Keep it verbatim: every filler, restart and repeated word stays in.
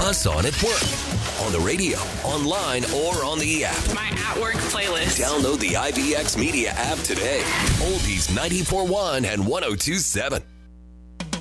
us on at work, on the radio, online, or on the app. My at work playlist. Download the I B X Media app today. Oldies ninety-four point one and one oh two point seven.